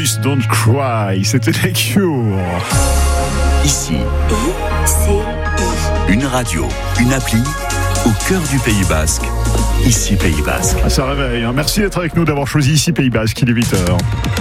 Boys Don't Cry, c'était les Cure. Ici, une radio, une appli au cœur du Pays Basque. Ici Pays Basque. Ça réveille. Merci d'être avec nous, d'avoir choisi Ici Pays Basque. Il est 8h.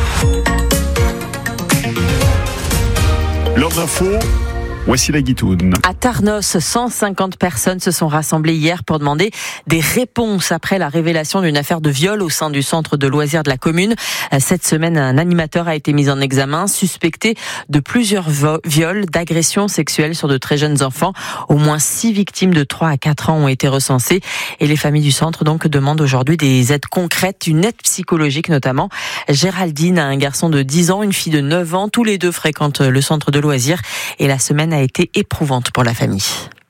L'heure d'info. Voici la guitoune. À Tarnos, 150 personnes se sont rassemblées hier pour demander des réponses après la révélation d'une affaire de viol au sein du centre de loisirs de la commune. Cette semaine, un animateur a été mis en examen, suspecté de plusieurs viols, d'agressions sexuelles sur de très jeunes enfants. Au moins 6 victimes de 3 à 4 ans ont été recensées. Et les familles du centre donc demandent aujourd'hui des aides concrètes, une aide psychologique notamment. Géraldine a un garçon de 10 ans, une fille de 9 ans. Tous les deux fréquentent le centre de loisirs. Et la semaine a été éprouvante pour la famille.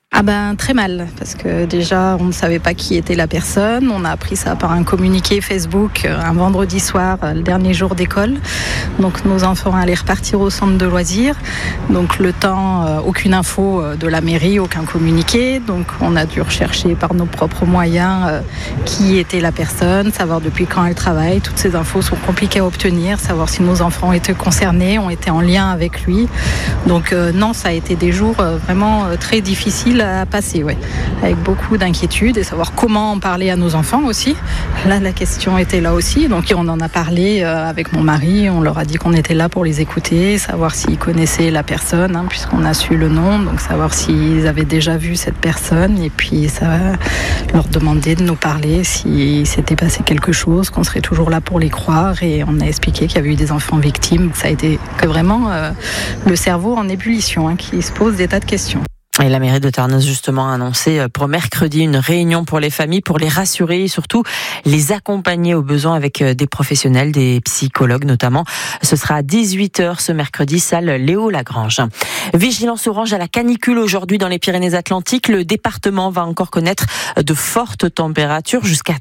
Très mal, parce que déjà on ne savait pas qui était la personne. On a appris ça par un communiqué Facebook un vendredi soir, le dernier jour d'école. Donc nos enfants allaient repartir au centre de loisirs. Donc le temps, aucune info de la mairie, aucun communiqué. Donc on a dû rechercher par nos propres moyens qui était la personne, savoir depuis quand elle travaille. Toutes ces infos sont compliquées à obtenir, savoir si nos enfants étaient concernés, ont été en lien avec lui. Donc non, ça a été des jours vraiment très difficiles à passer, avec beaucoup d'inquiétude et savoir comment en parler à nos enfants aussi. Là, la question était là aussi, donc on en a parlé avec mon mari, on leur a dit qu'on était là pour les écouter, savoir s'ils connaissaient la personne, puisqu'on a su le nom, donc savoir s'ils avaient déjà vu cette personne, et puis ça leur demander de nous parler s'il s'était passé quelque chose, qu'on serait toujours là pour les croire, et on a expliqué qu'il y avait eu des enfants victimes. Ça a été que vraiment le cerveau en ébullition, qui se pose des tas de questions. Et la mairie de Tarnos, justement, a annoncé pour mercredi une réunion pour les familles, pour les rassurer et surtout les accompagner aux besoins avec des professionnels, des psychologues notamment. Ce sera à 18h ce mercredi, salle Léo Lagrange. Vigilance orange à la canicule aujourd'hui dans les Pyrénées-Atlantiques. Le département va encore connaître de fortes températures, jusqu'à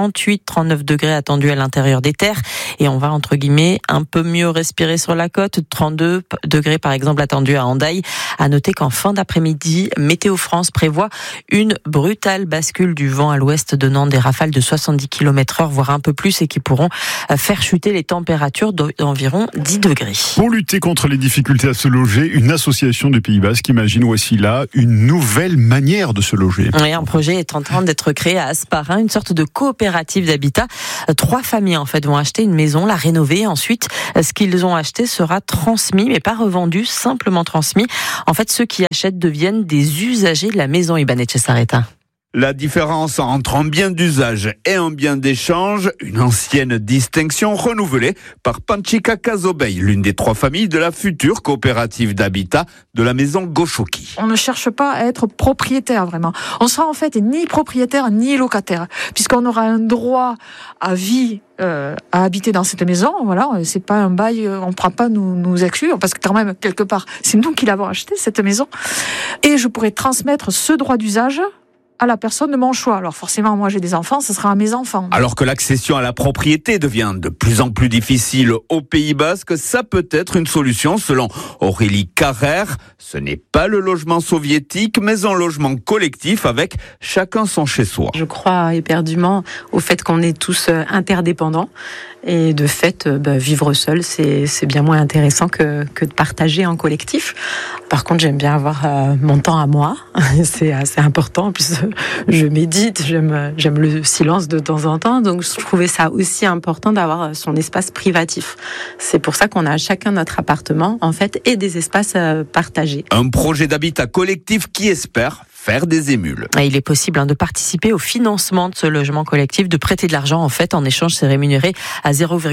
38-39 degrés attendus à l'intérieur des terres. Et on va, entre guillemets, un peu mieux respirer sur la côte. 32 degrés, par exemple, attendus à Hendaye. À noter qu'en fin d'après-midi, Météo France prévoit une brutale bascule du vent à l'ouest, donnant des rafales de 70 km/h, voire un peu plus, et qui pourront faire chuter les températures d'environ 10 degrés. Pour lutter contre les difficultés à se loger, une association du Pays Basque imagine, voici là, une nouvelle manière de se loger. Oui, un projet est en train d'être créé à Asparin, une sorte de coopérative d'habitat. 3 familles, en fait, vont acheter une maison, la rénover. Ensuite, ce qu'ils ont acheté sera transmis, mais pas revendu, simplement transmis. En fait, ceux qui achètent deviennent des usagers de la maison. Iban Etchesareta. La différence entre un bien d'usage et un bien d'échange, une ancienne distinction renouvelée par Panchika Kazobey, l'une des 3 familles de la future coopérative d'habitat de la maison Goshoki. On ne cherche pas à être propriétaire vraiment. On sera en fait ni propriétaire ni locataire, puisqu'on aura un droit à vie à habiter dans cette maison. Voilà, c'est pas un bail, on ne pourra pas nous exclure, parce que quand même, quelque part, c'est nous qui l'avons acheté, cette maison. Et je pourrais transmettre ce droit d'usage à la personne de mon choix. Alors forcément, moi j'ai des enfants, ce sera à mes enfants. Alors que l'accession à la propriété devient de plus en plus difficile au Pays Basque, ça peut être une solution selon Aurélie Carrère. Ce n'est pas le logement soviétique, mais un logement collectif avec chacun son chez-soi. Je crois éperdument au fait qu'on est tous interdépendants. Et de fait, vivre seul, c'est bien moins intéressant que de partager en collectif. Par contre, j'aime bien avoir mon temps à moi. C'est assez important. En plus, je médite, j'aime le silence de temps en temps. Donc, je trouvais ça aussi important d'avoir son espace privatif. C'est pour ça qu'on a chacun notre appartement, en fait, et des espaces partagés. Un projet d'habitat collectif qui espère faire des émules. Et il est possible de participer au financement de ce logement collectif, de prêter de l'argent. En fait, en échange, c'est rémunéré à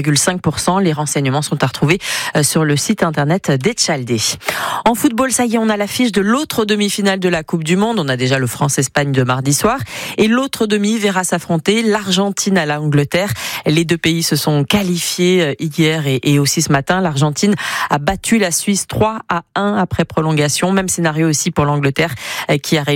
0,5%. Les renseignements sont à retrouver sur le site internet d'Etchalde. En football, ça y est, on a l'affiche de l'autre demi-finale de la Coupe du Monde. On a déjà le France-Espagne de mardi soir. Et l'autre demi verra s'affronter l'Argentine à l'Angleterre. Les 2 pays se sont qualifiés hier et aussi ce matin. L'Argentine a battu la Suisse 3-1 après prolongation. Même scénario aussi pour l'Angleterre qui a réussi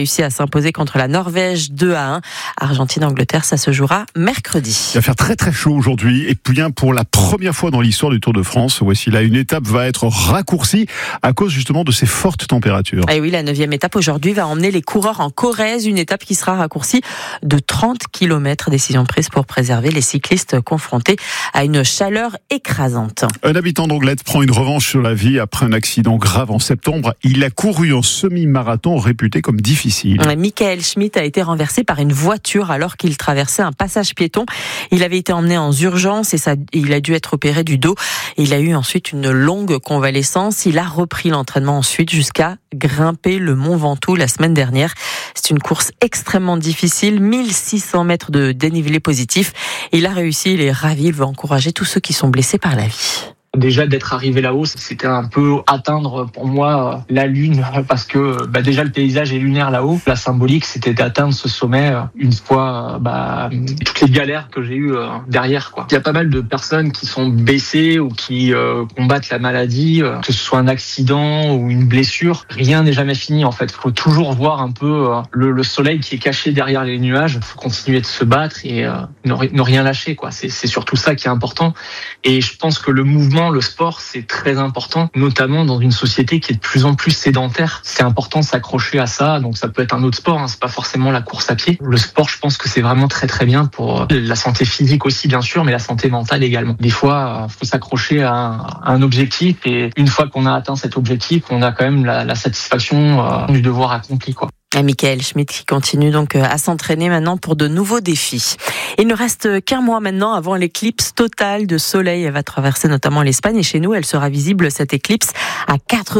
réussi à s'imposer contre la Norvège 2-1. Argentine-Angleterre, ça se jouera mercredi. Il va faire très très chaud aujourd'hui et bien pour la première fois dans l'histoire du Tour de France, voici là une étape va être raccourcie à cause justement de ces fortes températures. Et oui, la 9e étape aujourd'hui va emmener les coureurs en Corrèze, une étape qui sera raccourcie de 30 km. Décision prise pour préserver les cyclistes confrontés à une chaleur écrasante. Un habitant d'Anglette prend une revanche sur la vie après un accident grave en septembre. Il a couru en semi-marathon réputé comme difficile. Michael Schmitt a été renversé par une voiture alors qu'il traversait un passage piéton. Il avait été emmené en urgence et il a dû être opéré du dos. Il a eu ensuite une longue convalescence. Il a repris l'entraînement ensuite jusqu'à grimper le Mont Ventoux la semaine dernière. C'est une course extrêmement difficile, 1600 mètres de dénivelé positif. Il a réussi, il est ravi, il veut encourager tous ceux qui sont blessés par la vie. Déjà d'être arrivé là-haut, c'était un peu atteindre pour moi la lune parce que déjà le paysage est lunaire là-haut. La symbolique, c'était d'atteindre ce sommet une fois toutes les galères que j'ai eues derrière. Il y a pas mal de personnes qui sont blessées ou qui combattent la maladie, que ce soit un accident ou une blessure. Rien n'est jamais fini en fait. Il faut toujours voir un peu le soleil qui est caché derrière les nuages. Il faut continuer de se battre et ne rien lâcher. C'est surtout ça qui est important. Et je pense que le mouvement, le sport, c'est très important, notamment dans une société qui est de plus en plus sédentaire. C'est important de s'accrocher à ça, donc ça peut être un autre sport, c'est pas forcément la course à pied. Le sport, je pense que c'est vraiment très très bien pour la santé physique aussi, bien sûr, mais la santé mentale également. Des fois, faut s'accrocher à un objectif et une fois qu'on a atteint cet objectif, on a quand même la satisfaction du devoir accompli, Michael Schmitt qui continue donc à s'entraîner maintenant pour de nouveaux défis. Il ne reste qu'un mois maintenant avant l'éclipse totale de soleil. Elle va traverser notamment l'Espagne et chez nous, elle sera visible cette éclipse à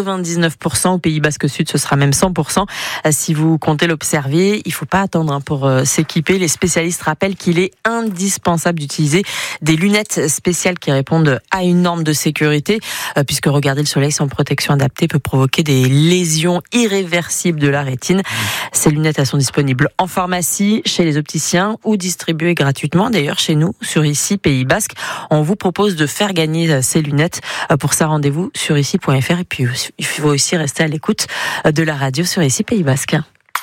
99%. Au Pays Basque Sud, ce sera même 100%. Si vous comptez l'observer, il ne faut pas attendre pour s'équiper. Les spécialistes rappellent qu'il est indispensable d'utiliser des lunettes spéciales qui répondent à une norme de sécurité, puisque regarder le soleil sans protection adaptée peut provoquer des lésions irréversibles de la rétine. Ces lunettes, elles sont disponibles en pharmacie, chez les opticiens ou distribuées gratuitement. D'ailleurs, chez nous, sur ICI Pays Basque, on vous propose de faire gagner ces lunettes. Pour ça, rendez-vous sur ici.fr. Et puis, il faut aussi rester à l'écoute de la radio sur ICI Pays Basque.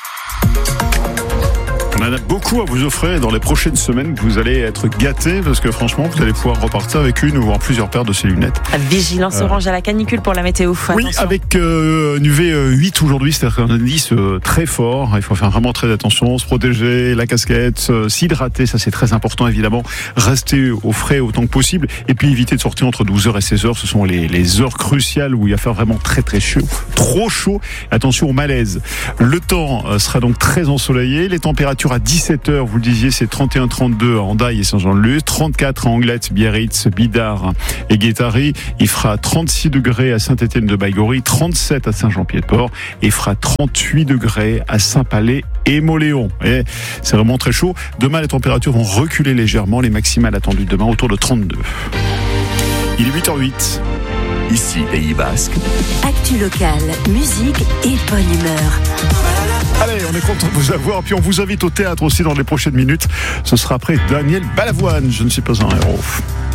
On en a beaucoup à vous offrir dans les prochaines semaines. Vous allez être gâtés parce que franchement, vous allez pouvoir repartir avec une ou voire plusieurs paires de ces lunettes. Vigilance orange à la canicule pour la météo. Oui, attention. avec une UV 8 aujourd'hui, c'est-à-dire un indice très fort. Il faut faire vraiment très attention, se protéger, la casquette, s'hydrater, ça c'est très important évidemment. Rester au frais autant que possible et puis éviter de sortir entre 12h et 16h. Ce sont les heures cruciales où il va faire vraiment très très chaud, trop chaud. Attention au malaise. Le temps sera donc très ensoleillé. Les températures à 17h, vous le disiez, c'est 31-32 à Hendaye et Saint-Jean-de-Luz, 34 à Anglette, Biarritz, Bidart et Guétary. Il fera 36 degrés à Saint-Étienne-de-Baïgorry, 37 à Saint-Jean-Pied-de-Port et il fera 38 degrés à Saint-Palais et Mauléon. Et c'est vraiment très chaud. Demain, les températures vont reculer légèrement. Les maximales attendues demain autour de 32. Il est 8h08. Ici, Pays Basque. Actu locale, musique et bonne humeur. Allez, on est content de vous avoir. Puis on vous invite au théâtre aussi dans les prochaines minutes. Ce sera après Daniel Balavoine. Je ne suis pas un héros.